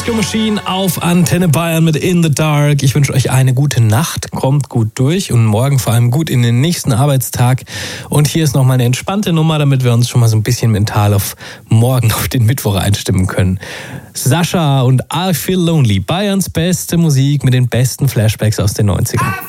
Machine auf Antenne Bayern mit In the Dark. Ich wünsche euch eine gute Nacht, kommt gut durch und morgen vor allem gut in den nächsten Arbeitstag. Und hier ist nochmal eine entspannte Nummer, damit wir uns schon mal so ein bisschen mental auf morgen, auf den Mittwoch einstimmen können. Sascha und I Feel Lonely, Bayerns beste Musik mit den besten Flashbacks aus den 90ern.